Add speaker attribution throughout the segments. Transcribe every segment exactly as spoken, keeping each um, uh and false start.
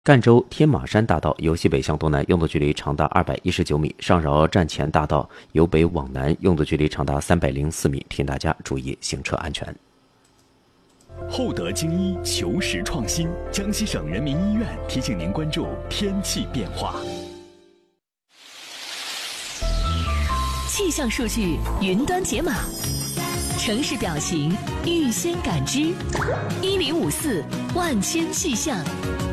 Speaker 1: 赣州天马山大道由西北向东南用作距离长达二百一十九米，上饶站前大道由北往南用作距离长达三百零四米，请大家注意行车安全。
Speaker 2: 厚德精医求实创新，江西省人民医院提醒您关注天气变化。
Speaker 3: 气象数据云端解码，城市表情预先感知，一零五四万千气象。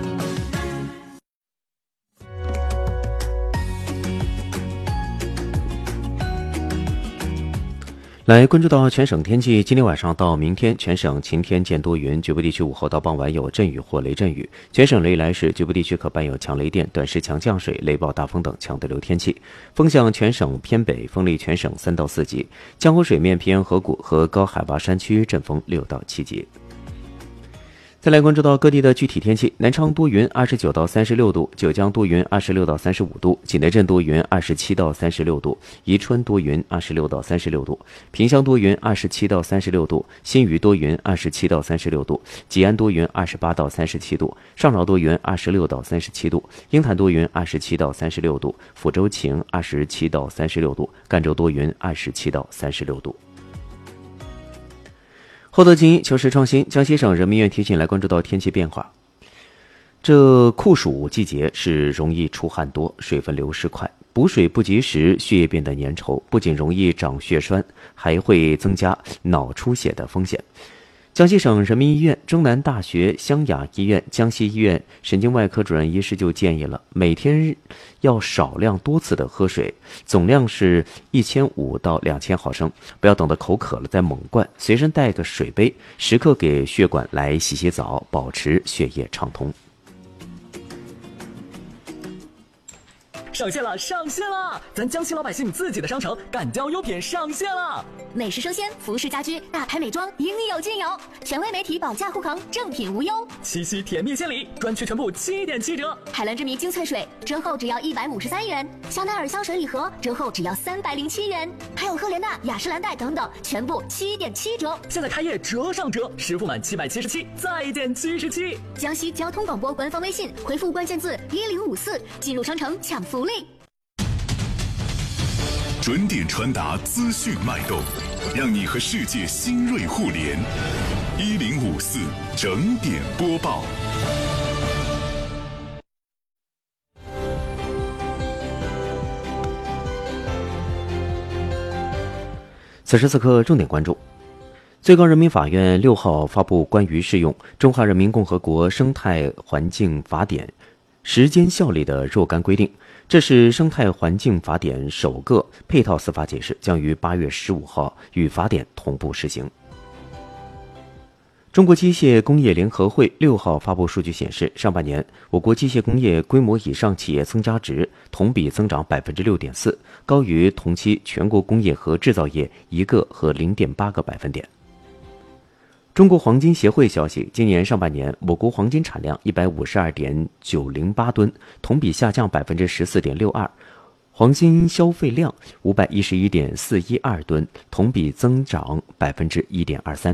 Speaker 1: 来关注到全省天气，今天晚上到明天全省晴天见多云，局部地区午后到傍晚有阵雨或雷阵雨，全省雷来时局部地区可伴有强雷电、短时强降水、雷暴大风等强对流天气。风向全省偏北，风力全省三到四级，江湖水面、平原河谷和高海拔山区阵风六到七级。再来关注到各地的具体天气，南昌多云，二十九到三十六度；九江多云，二十六到三十五度；济南镇多云，二十七到三十六度；宜春多云，二十六到三十六度；萍乡多云，二十七到三十六度；新余多云，二十七到三十六度；吉安多云，二十八到三十七度；上饶多云，二十六到三十七度；鹰潭多云，二十七到三十六度；抚州晴，二十七到三十六度；赣州多云，二十七到三十六度。厚德精英求实创新，江西省人民医院提醒来关注到天气变化。这酷暑季节是容易出汗多，水分流失快，补水不及时，血液变得粘稠，不仅容易长血栓，还会增加脑出血的风险。江西省人民医院、中南大学湘雅医院、江西医院神经外科主任医师就建议了，每天要少量多次的喝水，总量是一千五到两千毫升，不要等到口渴了再猛灌，随身带个水杯，时刻给血管来洗洗澡，保持血液畅通。
Speaker 4: 上线了，上线了！咱江西老百姓自己的商城敢雕优品上线了，
Speaker 5: 美食生鲜、服饰家居、大牌美妆，应有尽有，权威媒体保驾护航，正品无忧。
Speaker 4: 七夕甜蜜献礼，专区全部七点七折。
Speaker 5: 海蓝之谜精粹水折后只要一百五十三元，香奈儿香水礼盒折后只要三百零七元，还有赫莲娜、雅诗兰黛等等，全部七点七折。
Speaker 4: 现在开业折上折，实付满七百七十七，再减七十七。
Speaker 5: 江西交通广播官方微信回复关键字一零五四，进入商城抢福利。
Speaker 2: 准点传达资讯脉动，让你和世界新锐互联。一零五四整点播报。
Speaker 1: 此时此刻重点关注。最高人民法院六号发布关于适用《中华人民共和国生态环境法典》时间效力的若干规定，这是生态环境法典首个配套司法解释，将于八月十五号与法典同步实行。中国机械工业联合会六号发布数据显示，上半年我国机械工业规模以上企业增加值同比增长百分之六点四，高于同期全国工业和制造业一个和零点八个百分点。中国黄金协会消息，今年上半年我国黄金产量一百五十二点九零八吨，同比下降百分之十四点六二，黄金消费量五百一十一点四一二吨，同比增长百分之一点二三。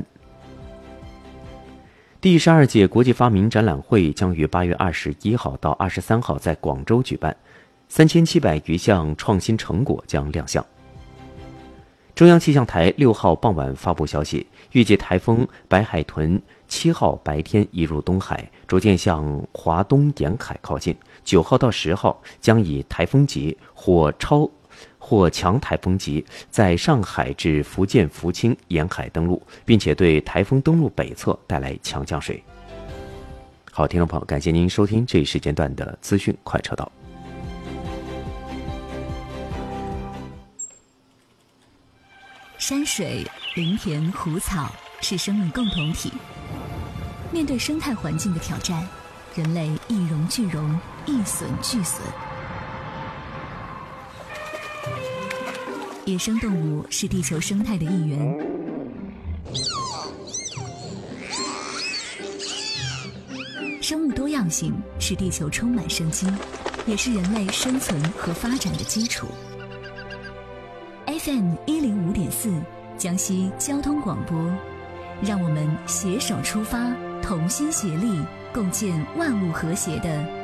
Speaker 1: 第十二届国际发明展览会将于八月二十一号到二十三号在广州举办，三千七百余项创新成果将亮相。中央气象台六号傍晚发布消息，预计台风白海豚七号白天移入东海，逐渐向华东沿海靠近，九号到十号将以台风级或超或强台风级在上海至福建福清沿海登陆，并且对台风登陆北侧带来强降水。好，听众朋友，感谢您收听这一时间段的资讯快车道。
Speaker 3: 山水、林田、湖草是生命共同体。面对生态环境的挑战，人类一荣俱荣，一损俱损。野生动物是地球生态的一员。生物多样性是地球充满生机，也是人类生存和发展的基础。F M 一零五点四，江西交通广播，让我们携手出发，同心协力，共建万物和谐的